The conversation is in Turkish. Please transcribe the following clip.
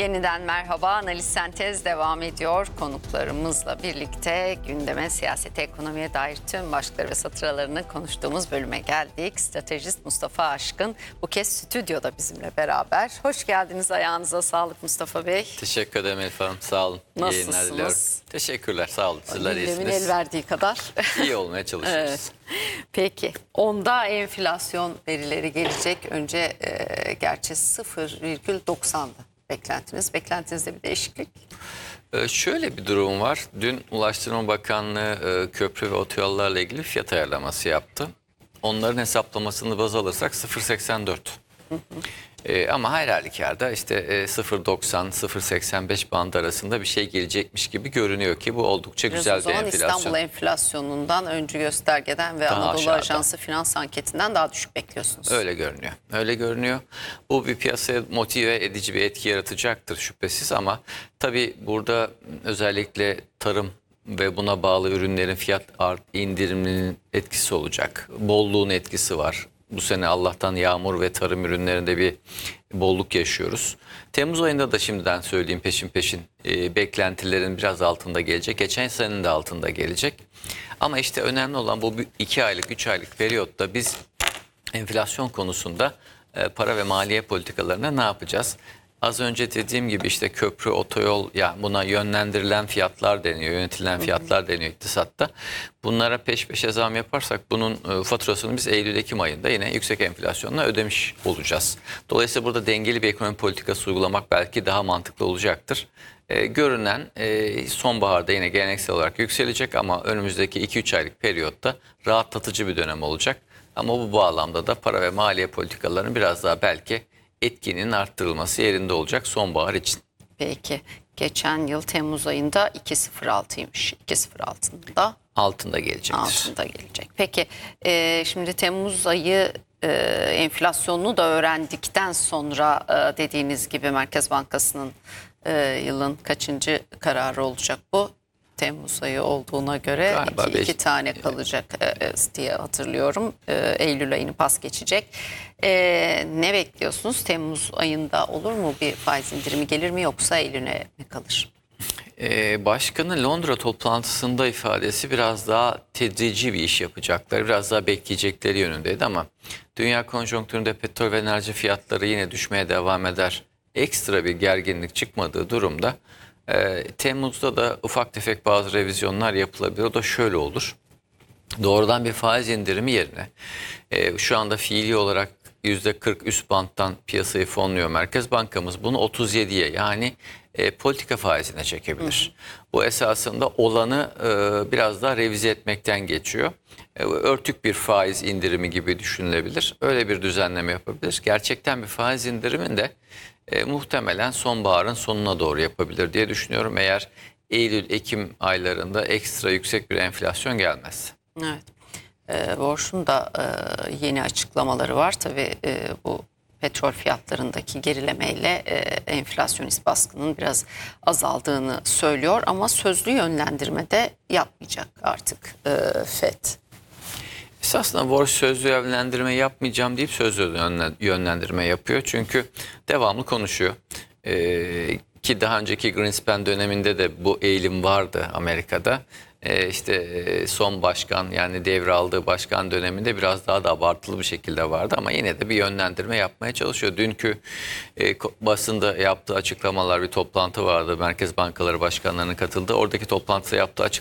Yeniden merhaba. Analiz Sentez devam ediyor. Konuklarımızla birlikte gündeme, siyasete, ekonomiye dair tüm başlıkları ve satırlarını konuştuğumuz bölüme geldik. Stratejist Mustafa Aşkın bu kez stüdyoda bizimle beraber. Hoş geldiniz. Ayağınıza sağlık Mustafa Bey. Teşekkür ederim Elif Hanım. Sağ olun. İyi yayınlar diliyorum. Nasılsınız? Teşekkürler. Sağ olun. Sizler Gündemin iyisiniz. el verdiği kadar. İyi olmaya çalışıyoruz. Evet. Peki. Onda enflasyon verileri gelecek. Önce gerçi 0,90'dı beklentiniz. Beklentinizde bir değişiklik. Şöyle bir durum var. Dün Ulaştırma Bakanlığı köprü ve otoyollarla ilgili fiyat ayarlaması yaptı. Onların hesaplamasını baz alırsak 0,84. Ama her halükarda işte 0,90-0,85 bandı arasında bir şey gelecekmiş gibi görünüyor ki bu oldukça Biraz güzel o bir zaman enflasyon. İstanbul enflasyonundan, öncü göstergeden ve Daha Anadolu aşağıda. Ajansı finans anketinden daha düşük bekliyorsunuz. Öyle görünüyor. Öyle görünüyor. Bu bir piyasaya motive edici bir etki yaratacaktır şüphesiz ama tabii burada özellikle tarım ve buna bağlı ürünlerin fiyat indiriminin etkisi olacak. Bolluğun etkisi var. Bu sene Allah'tan yağmur ve tarım ürünlerinde bir bolluk yaşıyoruz. Temmuz ayında da şimdiden söyleyeyim peşin peşin beklentilerin biraz altında gelecek. Geçen senenin de altında gelecek. Ama işte önemli olan bu 2 aylık 3 aylık periyotta biz enflasyon konusunda para ve maliye politikalarına ne yapacağız? Az önce dediğim gibi işte köprü, otoyol, yani buna yönlendirilen fiyatlar deniyor, yönetilen fiyatlar deniyor iktisatta. Bunlara peş peşe zam yaparsak bunun faturasını biz Eylül-Ekim ayında yine yüksek enflasyonla ödemiş olacağız. Dolayısıyla burada dengeli bir ekonomi politikası uygulamak belki daha mantıklı olacaktır. Görünen sonbaharda yine geleneksel olarak yükselecek ama önümüzdeki 2-3 aylık periyotta rahatlatıcı bir dönem olacak. Ama bu bağlamda da para ve maliye politikalarının biraz daha belki etkinin arttırılması yerinde olacak sonbahar için. Peki. Geçen yıl Temmuz ayında 2,06'ymış. 2,06'da Altında gelecektir. altında gelecek. Peki şimdi Temmuz ayı enflasyonunu da öğrendikten sonra dediğiniz gibi Merkez Bankası'nın yılın kaçıncı kararı olacak bu? Temmuz ayı olduğuna göre Galiba iki tane kalacak diye hatırlıyorum. Eylül ayını pas geçecek. Ne bekliyorsunuz? Temmuz ayında olur mu bir faiz indirimi, gelir mi yoksa Eylül'e mi kalır? Başkanın Londra toplantısında ifadesi biraz daha tedrici bir iş yapacakları, biraz daha bekleyecekleri yönündeydi ama dünya konjonktüründe petrol ve enerji fiyatları yine düşmeye devam eder. Ekstra bir gerginlik çıkmadığı durumda Temmuz'da da ufak tefek bazı revizyonlar yapılabilir. O da şöyle olur. Doğrudan bir faiz indirimi yerine şu anda fiili olarak %40 üst banttan piyasayı fonluyor Merkez Bankamız. Bunu 37'ye yani politika faizine çekebilir. Bu esasında olanı biraz daha revize etmekten geçiyor. Örtük bir faiz indirimi gibi düşünülebilir. Öyle bir düzenleme yapabilir. Gerçekten bir faiz indiriminde muhtemelen sonbaharın sonuna doğru yapabilir diye düşünüyorum. Eğer Eylül-Ekim aylarında ekstra yüksek bir enflasyon gelmez. Evet. Borç'un da yeni açıklamaları var. Tabii bu petrol fiyatlarındaki gerilemeyle enflasyonist baskının biraz azaldığını söylüyor. Ama sözlü yönlendirme de yapmayacak artık FED. Esasında borç sözlü yönlendirme yapmayacağım deyip sözlü yönlendirme yapıyor. Çünkü devamlı konuşuyor. Ki daha önceki Greenspan döneminde de bu eğilim vardı Amerika'da. İşte son başkan yani devraldığı başkan döneminde biraz daha da abartılı bir şekilde vardı ama yine de bir yönlendirme yapmaya çalışıyor. Dünkü basında yaptığı açıklamalar, bir toplantı vardı. Merkez Bankaları Başkanlarının katıldığı. Oradaki toplantıda yaptığı